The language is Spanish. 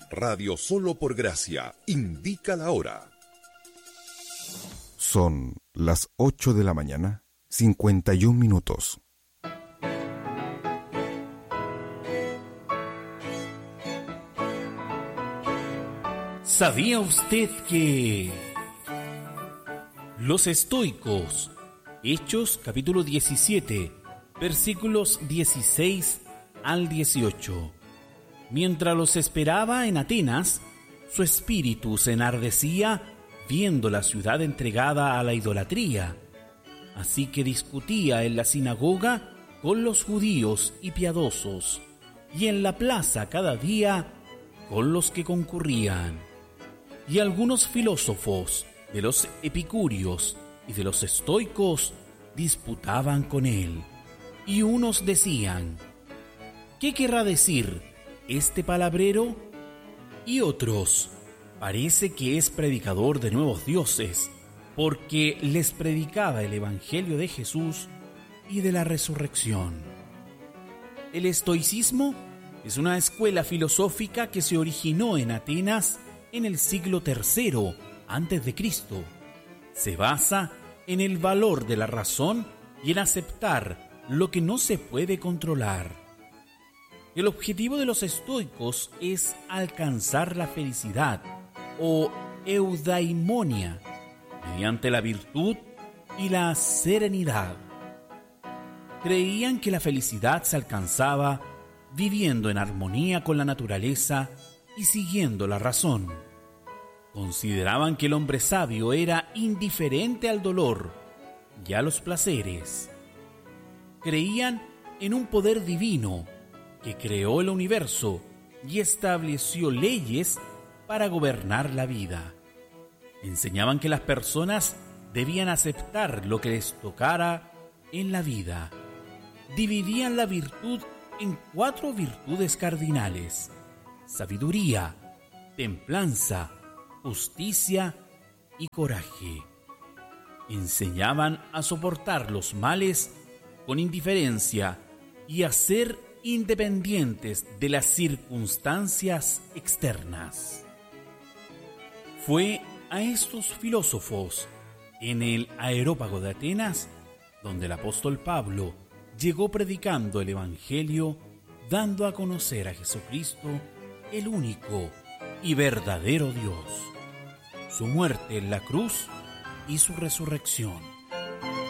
Radio Solo por Gracia indica la hora. Son las 8 de la mañana, 51 minutos. ¿Sabía usted que los estoicos, Hechos capítulo 17, versículos 16 al 18, mientras los esperaba en Atenas, su espíritu se enardecía viendo la ciudad entregada a la idolatría, así que discutía en la sinagoga con los judíos y piadosos, y en la plaza cada día con los que concurrían. Y algunos filósofos de los epicúreos y de los estoicos disputaban con él, y unos decían: ¿qué querrá decir este palabrero? Y otros: parece que es predicador de nuevos dioses, porque les predicaba el evangelio de Jesús y de la resurrección. El estoicismo es una escuela filosófica que se originó en Atenas en el siglo III a.C. Se basa en el valor de la razón y en aceptar lo que no se puede controlar. El objetivo de los estoicos es alcanzar la felicidad o eudaimonia mediante la virtud y la serenidad. Creían que la felicidad se alcanzaba viviendo en armonía con la naturaleza y siguiendo la razón. Consideraban que el hombre sabio era indiferente al dolor y a los placeres. Creían en un poder divino que creó el universo y estableció leyes para gobernar la vida. Enseñaban que las personas debían aceptar lo que les tocara en la vida. Dividían la virtud en 4 virtudes cardinales: sabiduría, templanza, justicia y coraje. Enseñaban a soportar los males con indiferencia y a ser independientes de las circunstancias externas. Fue a estos filósofos en el Areópago de Atenas donde el apóstol Pablo llegó predicando el evangelio, dando a conocer a Jesucristo, el único y verdadero Dios, su muerte en la cruz y su resurrección.